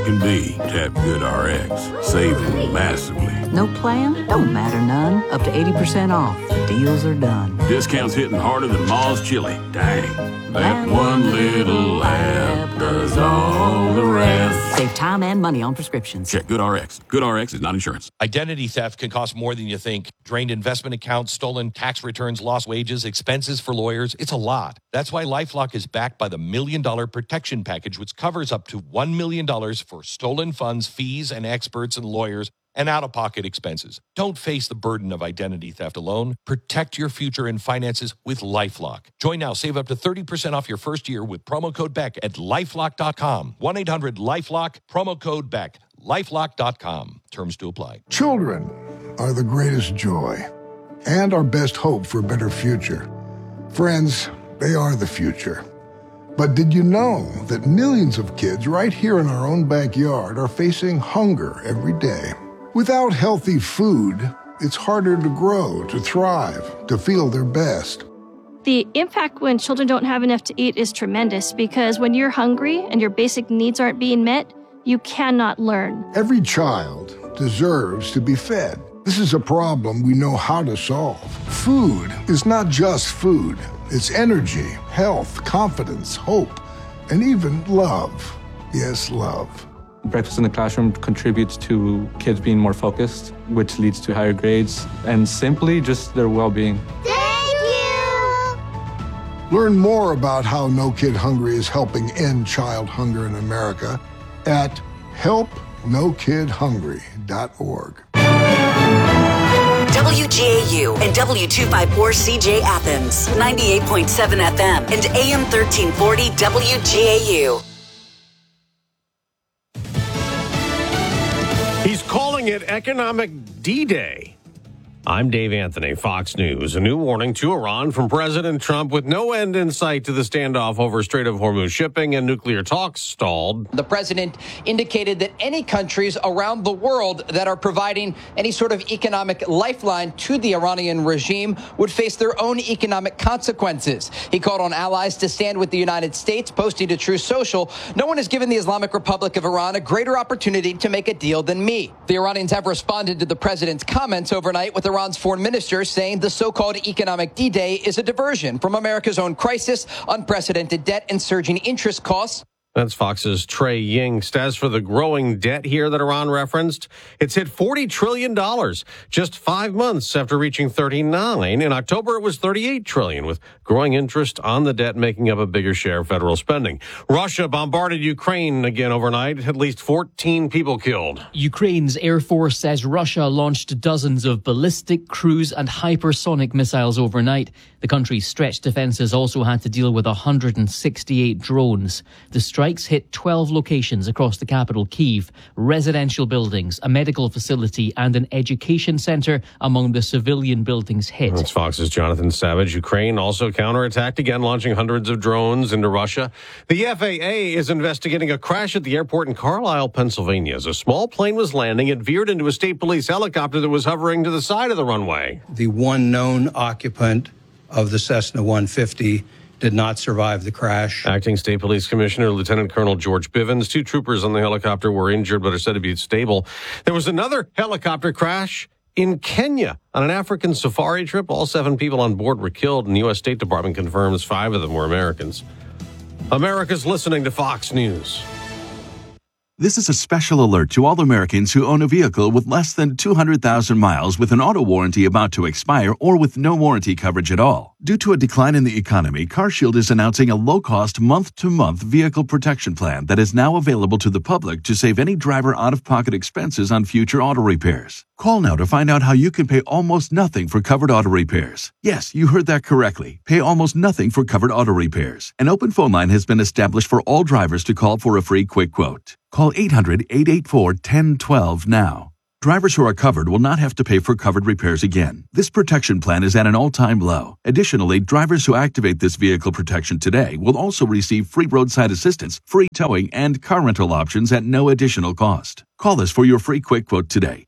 can be. Tap GoodRx. Saving massively. No plan? Don't matter none. Up to 80% off. Deals are done. Discounts hitting harder than Ma's chili. Dang. That one little app does all the rest. Save time and money on prescriptions. Check GoodRx. GoodRx is not insurance. Identity theft can cost more than you think. Drained investment accounts, stolen tax returns, lost wages, expenses for lawyers. It's a lot. That's why LifeLock is backed by the $1 Million Protection Package, which covers up to $1 million for stolen funds, fees, and experts and lawyers, and out-of-pocket expenses. Don't face the burden of identity theft alone. Protect your future and finances with LifeLock. Join now. Save up to 30% off your first year with promo code BECK at LifeLock.com. 1-800-LifeLock, promo code BECK. LifeLock.com. Terms to apply. Children are the greatest joy and our best hope for a better future. Friends, they are the future. But did you know that millions of kids right here in our own backyard are facing hunger every day? Without healthy food, it's harder to grow, to thrive, to feel their best. The impact when children don't have enough to eat is tremendous because when you're hungry and your basic needs aren't being met, you cannot learn. Every child deserves to be fed. This is a problem we know how to solve. Food is not just food. It's energy, health, confidence, hope, and even love. Yes, love. Breakfast in the classroom contributes to kids being more focused, which leads to higher grades, and simply just their well-being. Thank you! Learn more about how No Kid Hungry is helping end child hunger in America at helpnokidhungry.org. WGAU and W254CJ Athens, 98.7 FM and AM 1340 WGAU. He's calling it Economic D-Day. I'm Dave Anthony, Fox News. A new warning to Iran from President Trump with no end in sight to the standoff over Strait of Hormuz shipping and nuclear talks stalled. The president indicated that any countries around the world that are providing any sort of economic lifeline to the Iranian regime would face their own economic consequences. He called on allies to stand with the United States, posting to Truth Social, "No one has given the Islamic Republic of Iran a greater opportunity to make a deal than me." The Iranians have responded to the president's comments overnight with Iran's foreign minister saying the so-called economic D-Day is a diversion from America's own crisis, unprecedented debt, and surging interest costs. That's Fox's Trey Yingst. As for the growing debt here that Iran referenced, it's hit $40 trillion just 5 months after reaching 39. In October, it was $38 trillion, with growing interest on the debt making up a bigger share of federal spending. Russia bombarded Ukraine again overnight, at least 14 people killed. Ukraine's Air Force says Russia launched dozens of ballistic, cruise and hypersonic missiles overnight. The country's stretched defenses also had to deal with 168 drones. The strikes hit 12 locations across the capital, Kyiv, residential buildings, a medical facility and an education centre among the civilian buildings hit. That's Fox's Jonathan Savage. Ukraine also counterattacked again, launching hundreds of drones into Russia. The FAA is investigating a crash at the airport in Carlisle, Pennsylvania. As a small plane was landing, it veered into a state police helicopter that was hovering to the side of the runway. The one known occupant of the Cessna 150 did not survive the crash. Acting State Police Commissioner Lieutenant Colonel George Bivens. 2 troopers on the helicopter were injured but are said to be stable. There was another helicopter crash in Kenya on an African safari trip. All 7 people on board were killed, and the U.S. State Department confirms 5 of them were Americans. America's listening to Fox News. This is a special alert to all Americans who own a vehicle with less than 200,000 miles with an auto warranty about to expire or with no warranty coverage at all. Due to a decline in the economy, CarShield is announcing a low-cost month-to-month vehicle protection plan that is now available to the public to save any driver out-of-pocket expenses on future auto repairs. Call now to find out how you can pay almost nothing for covered auto repairs. Yes, you heard that correctly. Pay almost nothing for covered auto repairs. An open phone line has been established for all drivers to call for a free quick quote. Call 800-884-1012 now. Drivers who are covered will not have to pay for covered repairs again. This protection plan is at an all-time low. Additionally, drivers who activate this vehicle protection today will also receive free roadside assistance, free towing, and car rental options at no additional cost. Call us for your free quick quote today.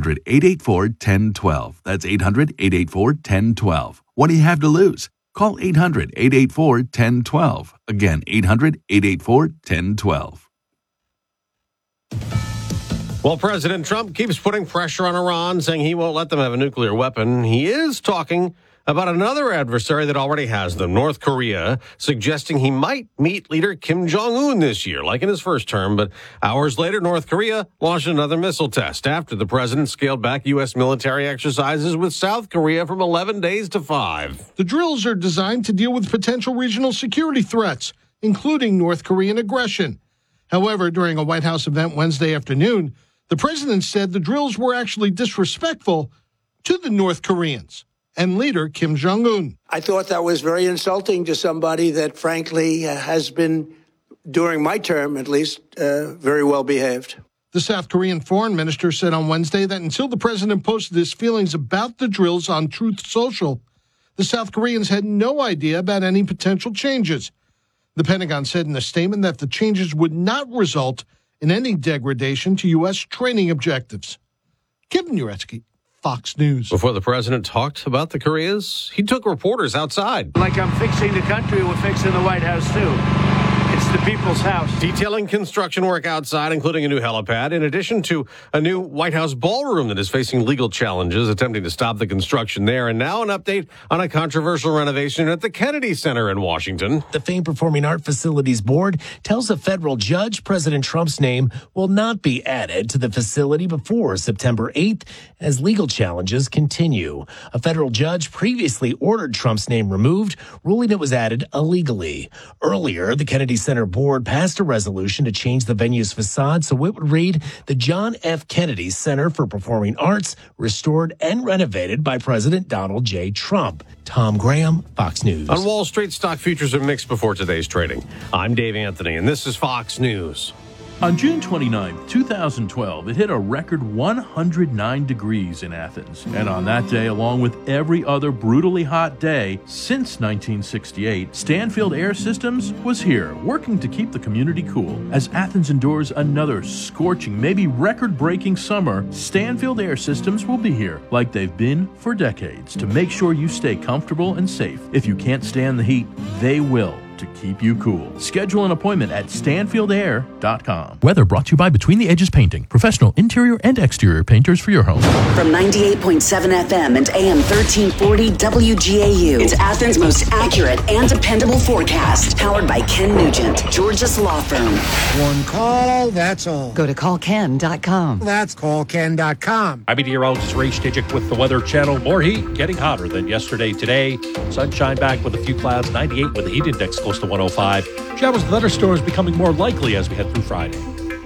800-884-1012. That's 800-884-1012. What do you have to lose? Call 800-884-1012. Again, 800-884-1012. Well, President Trump keeps putting pressure on Iran, saying he won't let them have a nuclear weapon. He is talking about another adversary that already has them, North Korea, suggesting he might meet leader Kim Jong-un this year, like in his first term. But hours later, North Korea launched another missile test after the president scaled back U.S. military exercises with South Korea from 11 days to 5. The drills are designed to deal with potential regional security threats, including North Korean aggression. However, during a White House event Wednesday afternoon, the president said the drills were actually disrespectful to the North Koreans and leader Kim Jong-un. I thought that was very insulting to somebody that, frankly, has been, during my term at least, very well behaved. The South Korean foreign minister said on Wednesday that until the president posted his feelings about the drills on Truth Social, the South Koreans had no idea about any potential changes. The Pentagon said in a statement that the changes would not result in any degradation to U.S. training objectives. Kevin Uretsky, Fox News. Before the president talked about the Koreas, he took reporters outside. Like I'm fixing the country, we're fixing the White House, too. It's the people's house. Detailing construction work outside, including a new helipad, in addition to a new White House ballroom that is facing legal challenges, attempting to stop the construction there. And now an update on a controversial renovation at the Kennedy Center in Washington. The famed Performing Art Facilities Board tells a federal judge President Trump's name will not be added to the facility before September 8th as legal challenges continue. A federal judge previously ordered Trump's name removed, ruling it was added illegally. Earlier, the Kennedy Center board passed a resolution to change the venue's facade so it would read the John F. Kennedy Center for Performing Arts, restored and renovated by President Donald J. Trump. Tom Graham, Fox News. On Wall Street, stock futures are mixed before today's trading. I'm Dave Anthony, and this is Fox News. On June 29, 2012, it hit a record 109 degrees in Athens. And on that day, along with every other brutally hot day since 1968, Stanfield Air Systems was here, working to keep the community cool. As Athens endures another scorching, maybe record-breaking summer, Stanfield Air Systems will be here, like they've been for decades, to make sure you stay comfortable and safe. If you can't stand the heat, they will, to keep you cool. Schedule an appointment at StanfieldAir.com. Weather brought to you by Between the Edges Painting, professional interior and exterior painters for your home. From 98.7 FM and AM 1340 WGAU, it's Athens' most accurate and dependable forecast. Powered by Ken Nugent, Georgia's law firm. One call, that's all. Go to callken.com. That's callken.com. I'm meteorologist Ray Stijik with the Weather Channel. More heat, getting hotter than yesterday today. Sunshine back with a few clouds, 98 with the heat index close to 105. Showers and thunderstorms becoming more likely as we head through Friday.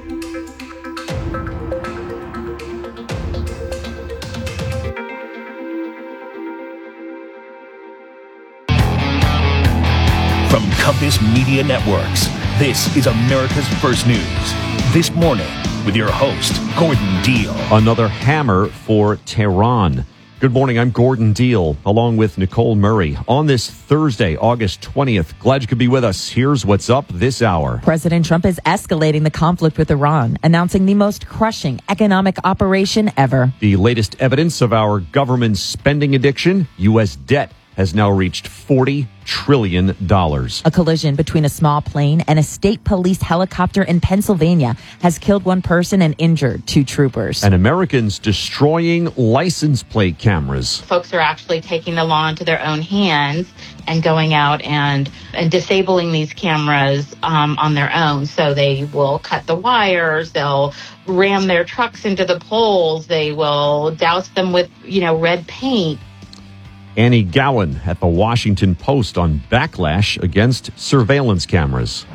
From Compass Media Networks, this is America's First News. This morning with your host, Gordon Deal. Another hammer for Tehran. Good morning, I'm Gordon Deal, along with Nicole Murray. On this Thursday, August 20th, glad you could be with us. Here's what's up this hour. President Trump is escalating the conflict with Iran, announcing the most crushing economic operation ever. The latest evidence of our government's spending addiction, U.S. debt has now reached $40 trillion. A collision between a small plane and a state police helicopter in Pennsylvania has killed one person and injured two troopers. And Americans destroying license plate cameras. Folks are actually taking the law into their own hands and going out and disabling these cameras on their own. So they will cut the wires, they'll ram their trucks into the poles, they will douse them with, red paint. Annie Gowan at the Washington Post on backlash against surveillance cameras.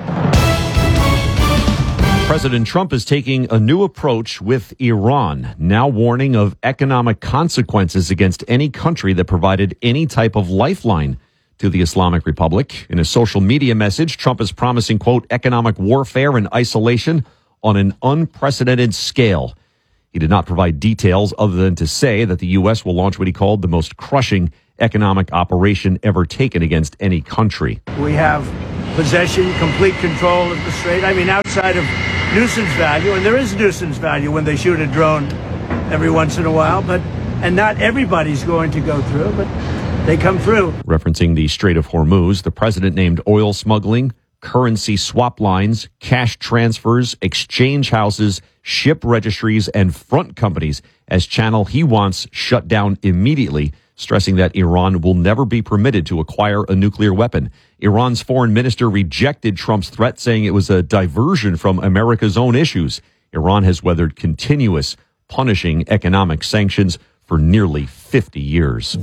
President Trump is taking a new approach with Iran, now warning of economic consequences against any country that provided any type of lifeline to the Islamic Republic. In a social media message, Trump is promising, quote, economic warfare and isolation on an unprecedented scale. He did not provide details other than to say that the U.S. will launch what he called the most crushing economic operation ever taken against any country. We have possession, complete control of the strait. I mean, outside of nuisance value, and there is nuisance value when they shoot a drone every once in a while, and not everybody's going to go through, but they come through. Referencing the Strait of Hormuz, the president named oil smuggling, currency swap lines, cash transfers, exchange houses, ship registries, and front companies as channel he wants shut down immediately, stressing that Iran will never be permitted to acquire a nuclear weapon. Iran's foreign minister rejected Trump's threat, saying it was a diversion from America's own issues. Iran has weathered continuous punishing economic sanctions for nearly 50 years.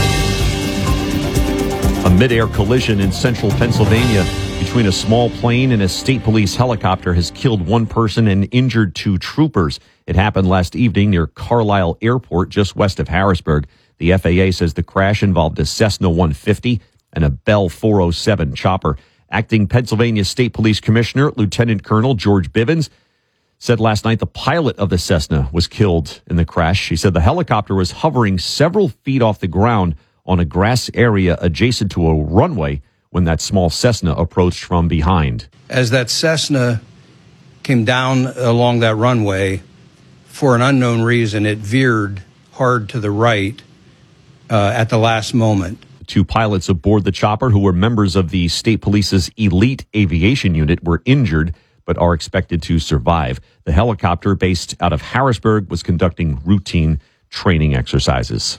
A mid-air collision in central Pennsylvania between a small plane and a state police helicopter has killed one person and injured two troopers. It happened last evening near Carlisle Airport, just west of Harrisburg. The FAA says the crash involved a Cessna 150 and a Bell 407 chopper. Acting Pennsylvania State Police Commissioner Lieutenant Colonel George Bivens said last night the pilot of the Cessna was killed in the crash. He said the helicopter was hovering several feet off the ground on a grass area adjacent to a runway when that small Cessna approached from behind. As that Cessna came down along that runway, for an unknown reason, it veered hard to the right at the last moment. The two pilots aboard the chopper, who were members of the state police's elite aviation unit, were injured but are expected to survive. The helicopter, based out of Harrisburg, was conducting routine training exercises.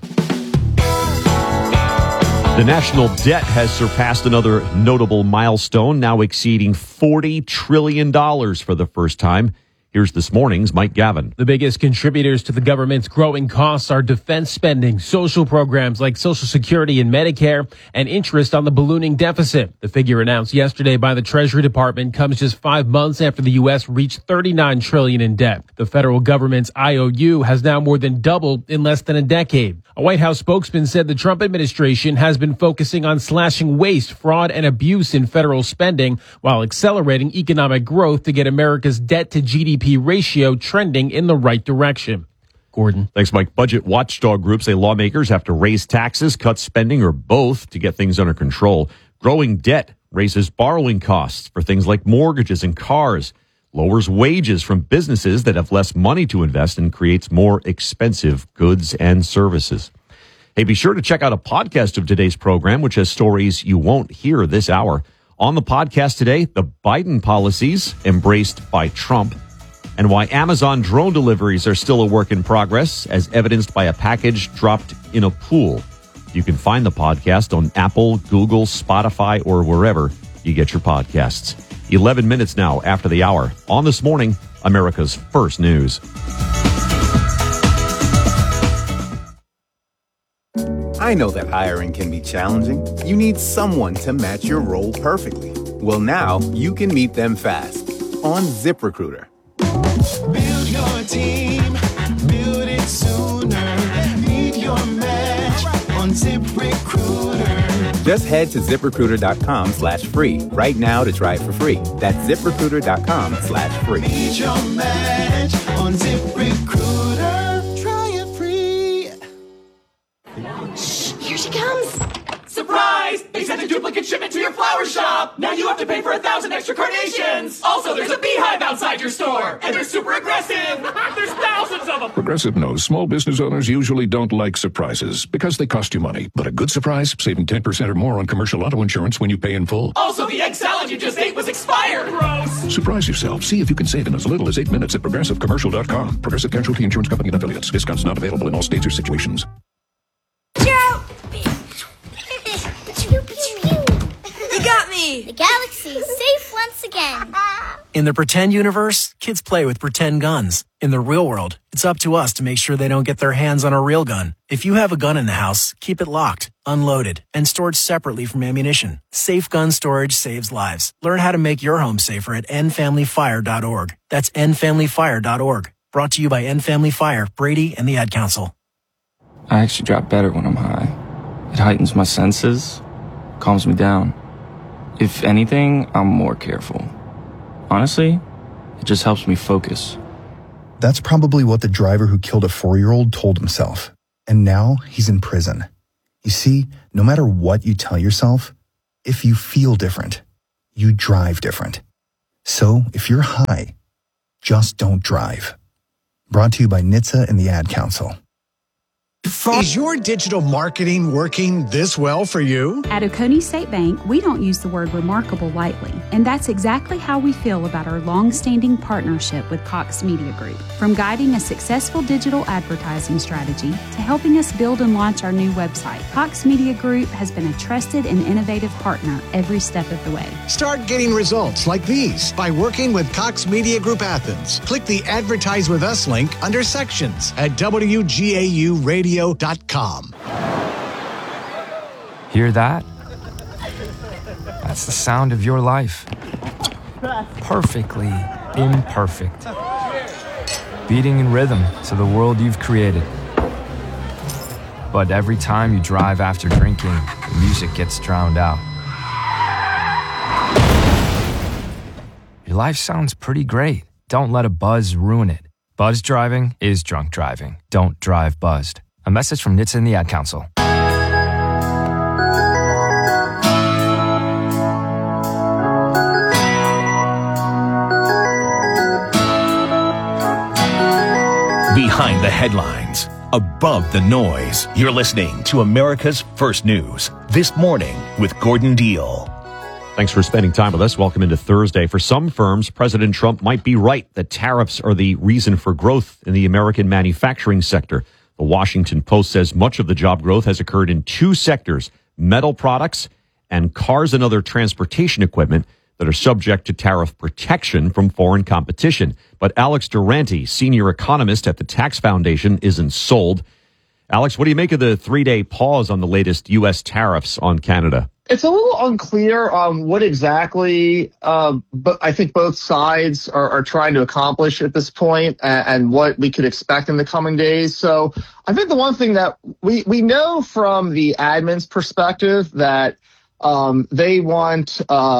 The national debt has surpassed another notable milestone, now exceeding $40 trillion for the first time. Here's this morning's Mike Gavin. The biggest contributors to the government's growing costs are defense spending, social programs like Social Security and Medicare, and interest on the ballooning deficit. The figure announced yesterday by the Treasury Department comes just 5 months after the U.S. reached $39 trillion in debt. The federal government's IOU has now more than doubled in less than a decade. A White House spokesman said the Trump administration has been focusing on slashing waste, fraud, and abuse in federal spending while accelerating economic growth to get America's debt to GDP ratio trending in the right direction. Gordon. Thanks, Mike. Budget watchdog groups say lawmakers have to raise taxes, cut spending, or both to get things under control. Growing debt raises borrowing costs for things like mortgages and cars, lowers wages from businesses that have less money to invest, and creates more expensive goods and services. Hey, be sure to check out a podcast of today's program, which has stories you won't hear this hour. On the podcast today, the Biden policies embraced by Trump, and why Amazon drone deliveries are still a work in progress, as evidenced by a package dropped in a pool. You can find the podcast on Apple, Google, Spotify, or wherever you get your podcasts. 11 minutes now after the hour. On This Morning, America's First News. I know that hiring can be challenging. You need someone to match your role perfectly. Well, now you can meet them fast on ZipRecruiter. Build your team, build it sooner. Meet your match on ZipRecruiter. Just head to ZipRecruiter.com/free right now to try it for free. That's ZipRecruiter.com/free. Meet your match on ZipRecruiter. Try it free. Shh, here she comes. Surprise! They sent a duplicate shipment to your flower shop. Now you have to pay for 1,000 extra carnations. Also, there's a beehive outside your store, and they're super aggressive. There's thousands of them. Progressive knows small business owners usually don't like surprises because they cost you money. But a good surprise, saving 10% or more on commercial auto insurance when you pay in full. Also, the egg salad you just ate was expired. Gross. Surprise yourself. See if you can save in as little as 8 minutes at ProgressiveCommercial.com. Progressive Casualty Insurance Company and Affiliates. Discounts not available in all states or situations. You got me! The galaxy is safe once again. In the pretend universe, kids play with pretend guns. In the real world, it's up to us to make sure they don't get their hands on a real gun. If you have a gun in the house, keep it locked, unloaded, and stored separately from ammunition. Safe gun storage saves lives. Learn how to make your home safer at endfamilyfire.org. That's endfamilyfire.org. Brought to you by End Family Fire, Brady, and the Ad Council. I actually drop better when I'm high. It heightens my senses, calms me down. If anything, I'm more careful. Honestly, it just helps me focus. That's probably what the driver who killed a 4-year-old told himself. And now he's in prison. You see, no matter what you tell yourself, if you feel different, you drive different. So if you're high, just don't drive. Brought to you by NHTSA and the Ad Council. Is your digital marketing working this well for you? At Oconee State Bank, we don't use the word remarkable lightly, and that's exactly how we feel about our long-standing partnership with Cox Media Group. From guiding a successful digital advertising strategy to helping us build and launch our new website, Cox Media Group has been a trusted and innovative partner every step of the way. Start getting results like these by working with Cox Media Group Athens. Click the Advertise with Us link under Sections at WGAUradio.com. Hear that? That's the sound of your life. Perfectly imperfect. Beating in rhythm to the world you've created. But every time you drive after drinking, the music gets drowned out. Your life sounds pretty great. Don't let a buzz ruin it. Buzz driving is drunk driving. Don't drive buzzed. A message from NHTSA and the Ad Council. Behind the headlines, above the noise, you're listening to America's First News. This Morning with Gordon Deal. Thanks for spending time with us. Welcome into Thursday. For some firms, President Trump might be right that tariffs are the reason for growth in the American manufacturing sector. The Washington Post says much of the job growth has occurred in two sectors, metal products and cars and other transportation equipment that are subject to tariff protection from foreign competition. But Alex Durante, senior economist at the Tax Foundation, isn't sold. Alex, what do you make of the 3-day pause on the latest U.S. tariffs on Canada? It's a little unclear what exactly, but I think both sides are trying to accomplish at this point and what we could expect in the coming days. So I think the one thing that we know from the admin's perspective that they want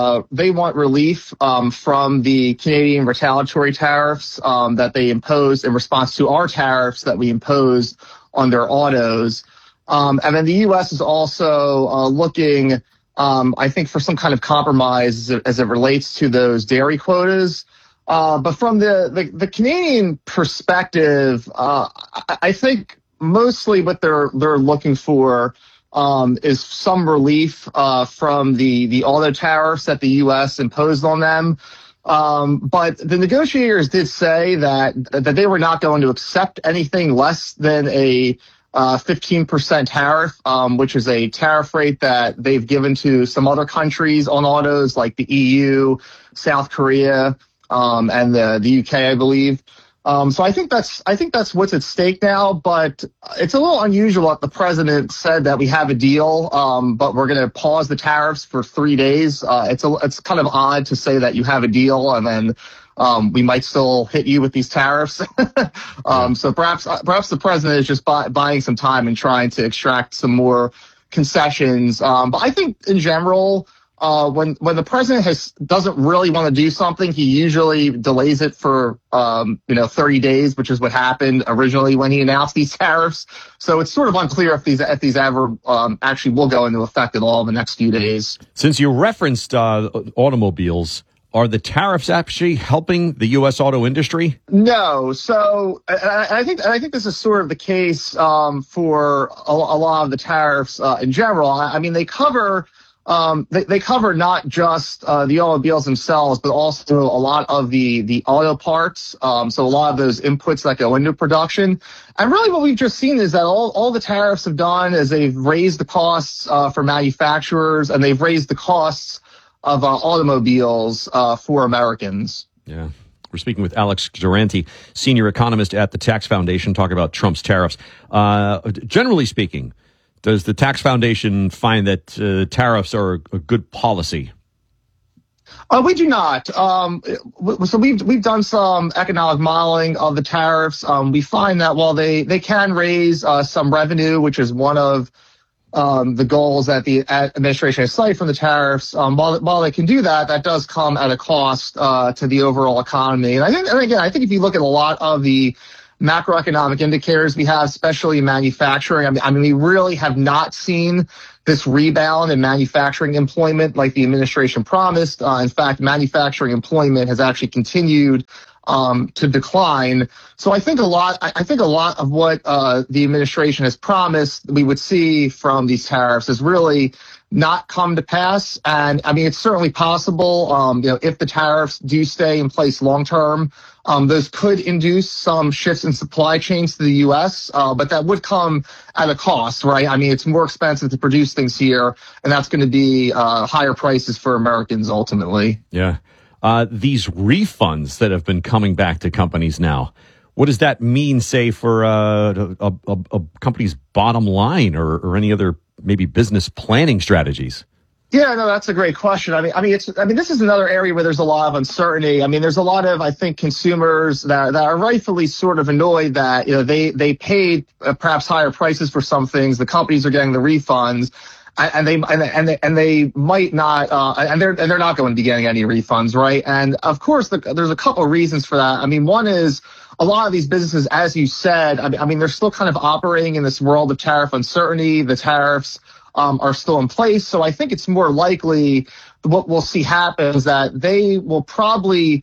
relief from the Canadian retaliatory tariffs that they imposed in response to our tariffs that we imposed on their autos. And then the U.S. is also looking, I think, for some kind of compromise as it relates to those dairy quotas. But from the Canadian perspective, I think mostly what they're looking for is some relief from the auto tariffs that the U.S. imposed on them. But the negotiators did say that they were not going to accept anything less than a 15% tariff, which is a tariff rate that they've given to some other countries on autos like the EU, South Korea, and the UK, I believe. So I think that's what's at stake now, but it's a little unusual that the president said that we have a deal, but we're going to pause the tariffs for 3 days. It's kind of odd to say that you have a deal and then we might still hit you with these tariffs. So perhaps the president is just buying some time and trying to extract some more concessions. But I think in general, when the president doesn't really want to do something, he usually delays it for 30 days, which is what happened originally when he announced these tariffs. So it's sort of unclear if these ever actually will go into effect at all in the next few days. Since you referenced automobiles, are the tariffs actually helping the U.S. auto industry? No. So I think this is sort of the case for a lot of the tariffs in general. I mean, they cover they cover not just the automobiles themselves, but also a lot of the auto parts. So a lot of those inputs that go into production. And really what we've just seen is that all the tariffs have done is they've raised the costs for manufacturers, and they've raised the costs of automobiles for Americans. Yeah. We're speaking with Alex Durante, senior economist at the Tax Foundation, talking about Trump's tariffs. Generally speaking, does the Tax Foundation find that tariffs are a good policy? We do not. So we've done some economic modeling of the tariffs. We find that while they can raise some revenue, which is one of the goals that the administration has cited from the tariffs, while they can do that, that does come at a cost to the overall economy. And I think if you look at a lot of the macroeconomic indicators we have, especially in manufacturing, I mean, we really have not seen this rebound in manufacturing employment like the administration promised. In fact, manufacturing employment has actually continued to decline. So I think a lot of what the administration has promised we would see from these tariffs has really not come to pass. And I mean, it's certainly possible, if the tariffs do stay in place long term, those could induce some shifts in supply chains to the U.S., but that would come at a cost, right? I mean, it's more expensive to produce things here, and that's going to be higher prices for Americans ultimately. Yeah. These refunds that have been coming back to companies now, what does that mean, say, for a company's bottom line or any other maybe business planning strategies? Yeah, no, that's a great question. I mean, this is another area where there's a lot of uncertainty. I mean, there's a lot of, I think, consumers that are rightfully sort of annoyed that, they paid perhaps higher prices for some things. The companies are getting the refunds. And they might not, and they're not going to be getting any refunds, right? And of course, there's a couple of reasons for that. I mean, one is a lot of these businesses, as you said, I mean, they're still kind of operating in this world of tariff uncertainty. The tariffs are still in place, so I think it's more likely what we'll see happen is that they will probably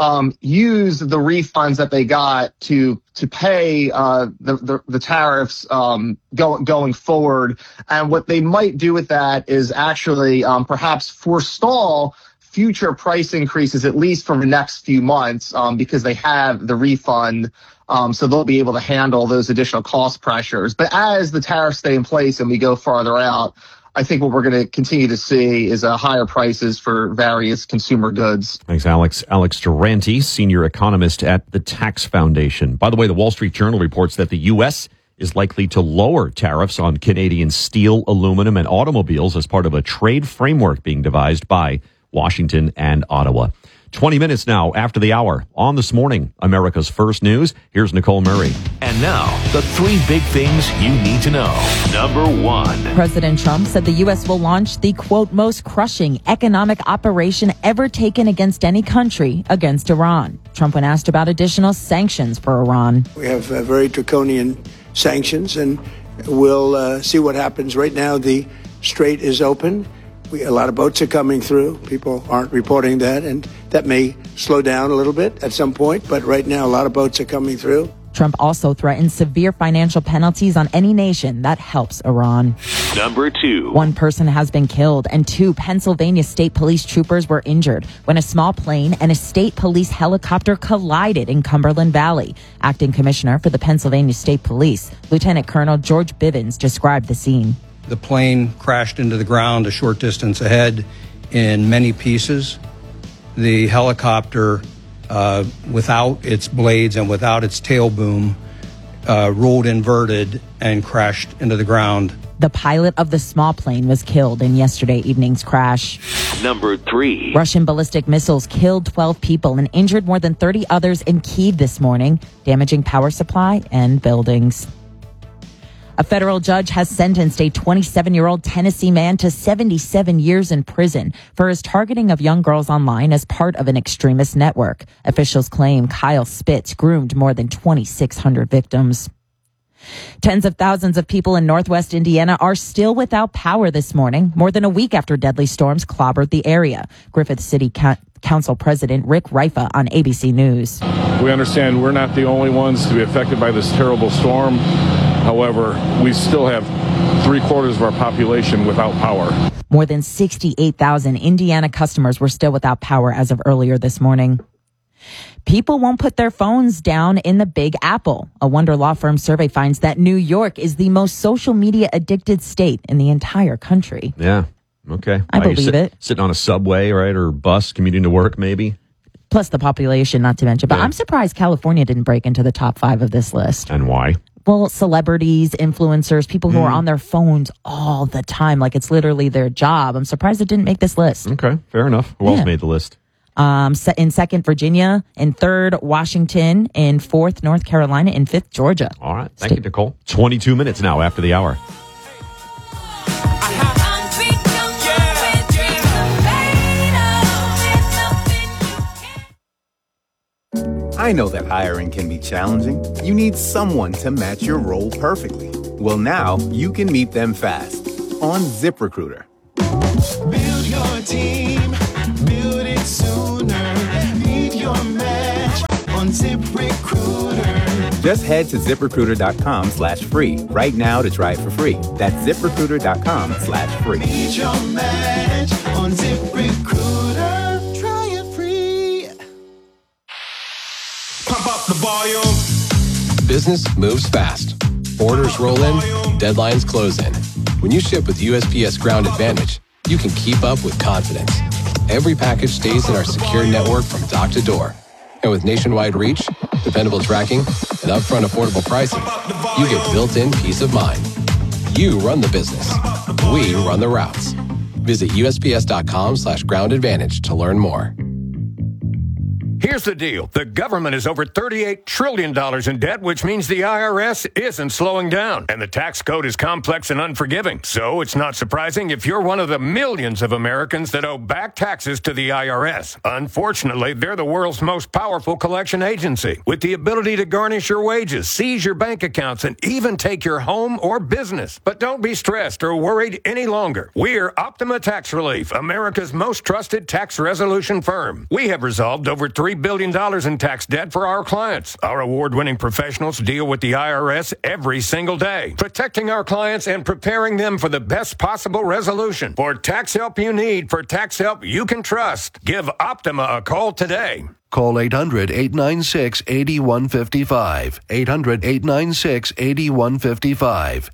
use the refunds that they got to pay the tariffs going forward. And what they might do with that is actually perhaps forestall future price increases, at least for the next few months, because they have the refund. So they'll be able to handle those additional cost pressures. But as the tariffs stay in place and we go farther out, I think what we're going to continue to see is higher prices for various consumer goods. Thanks, Alex. Alex Durante, senior economist at the Tax Foundation. By the way, the Wall Street Journal reports that the U.S. is likely to lower tariffs on Canadian steel, aluminum, and automobiles as part of a trade framework being devised by Washington and Ottawa. 20 minutes now after the hour on This Morning, America's First News. Here's Nicole Murray. And now, the three big things you need to know. Number one. President Trump said the U.S. will launch the, quote, most crushing economic operation ever taken against any country against Iran. Trump, when asked about additional sanctions for Iran. We have very draconian sanctions, and we'll see what happens. Right now, the strait is open. A lot of boats are coming through. People aren't reporting that, and that may slow down a little bit at some point. But right now, a lot of boats are coming through. Trump also threatened severe financial penalties on any nation that helps Iran. Number two. One person has been killed and 2 Pennsylvania State Police troopers were injured when a small plane and a state police helicopter collided in Cumberland Valley. Acting Commissioner for the Pennsylvania State Police, Lieutenant Colonel George Bivens, described the scene. The plane crashed into the ground a short distance ahead in many pieces. The helicopter, without its blades and without its tail boom, rolled inverted and crashed into the ground. The pilot of the small plane was killed in yesterday evening's crash. Number three. Russian ballistic missiles killed 12 people and injured more than 30 others in Kyiv this morning, damaging power supply and buildings. A federal judge has sentenced a 27-year-old Tennessee man to 77 years in prison for his targeting of young girls online as part of an extremist network. Officials claim Kyle Spitz groomed more than 2,600 victims. Tens of thousands of people in northwest Indiana are still without power this morning, more than a week after deadly storms clobbered the area. Griffith City Council President Rick Rifa on ABC News. We understand we're not the only ones to be affected by this terrible storm. However, we still have 3/4 of our population without power. More than 68,000 Indiana customers were still without power as of earlier this morning. People won't put their phones down in the Big Apple. A Wonder Law Firm survey finds that New York is the most social media addicted state in the entire country. Yeah. Okay. I believe it. Sitting on a subway, right, or bus, commuting to work, maybe. Plus the population, not to mention. But Yeah. I'm surprised California didn't break into the top 5 of this list. And why? Well, celebrities, influencers, people who are on their phones all the time, like it's literally their job. I'm surprised it didn't make this list. Okay, fair enough. Who else made the list? In second, Virginia. In third, Washington. In fourth, North Carolina. In fifth, Georgia. All right. Thank you, Nicole. 22 minutes now after the hour. I know that hiring can be challenging. You need someone to match your role perfectly. Well, now you can meet them fast on ZipRecruiter. Build your team, build it sooner. Meet your match on on ZipRecruiter. Just head to ZipRecruiter.com/free right now to try it for free. That's ZipRecruiter.com/free. Need your match on ZipRecruiter. Try it free. Pump up the volume. Business moves fast. Orders roll in, deadlines close in. When you ship with USPS Ground Advantage, you can keep up with confidence. Every package stays in our secure network from dock to door. And with nationwide reach, dependable tracking, and upfront affordable pricing, you get built-in peace of mind. You run the business. We run the routes. Visit USPS.com/Ground Advantage to learn more. Here's the deal. The government is over $38 trillion in debt, which means the IRS isn't slowing down. And the tax code is complex and unforgiving. So it's not surprising if you're one of the millions of Americans that owe back taxes to the IRS. Unfortunately, they're the world's most powerful collection agency, with the ability to garnish your wages, seize your bank accounts, and even take your home or business. But don't be stressed or worried any longer. We're Optima Tax Relief, America's most trusted tax resolution firm. We have resolved over $3 billion in tax debt for our clients. Our award-winning professionals deal with the IRS every single day, protecting our clients and preparing them for the best possible resolution. For tax help you need, for tax help you can trust, give Optima a call today. Call 800-896-8155. 800-896-8155.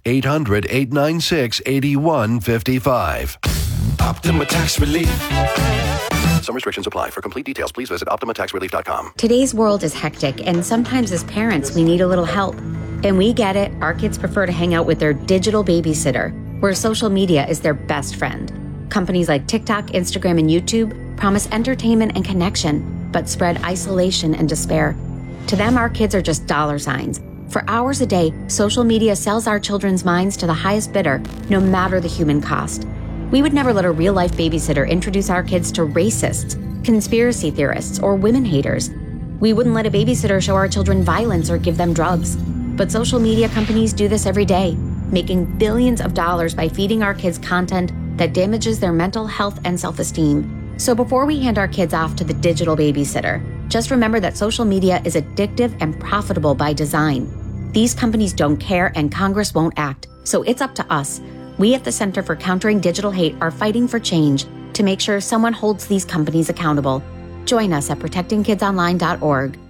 800-896-8155. Optima Tax Relief. Some restrictions apply. For complete details, please visit OptimaTaxRelief.com. Today's world is hectic, and sometimes as parents, we need a little help. And we get it. Our kids prefer to hang out with their digital babysitter, where social media is their best friend. Companies like TikTok, Instagram, and YouTube promise entertainment and connection, but spread isolation and despair. To them, our kids are just dollar signs. For hours a day, social media sells our children's minds to the highest bidder, no matter the human cost. We would never let a real-life babysitter introduce our kids to racists, conspiracy theorists, or women haters. We wouldn't let a babysitter show our children violence or give them drugs. But social media companies do this every day, making billions of dollars by feeding our kids content that damages their mental health and self-esteem. So before we hand our kids off to the digital babysitter, just remember that social media is addictive and profitable by design. These companies don't care, and Congress won't act. So it's up to us. We at the Center for Countering Digital Hate are fighting for change to make sure someone holds these companies accountable. Join us at protectingkidsonline.org.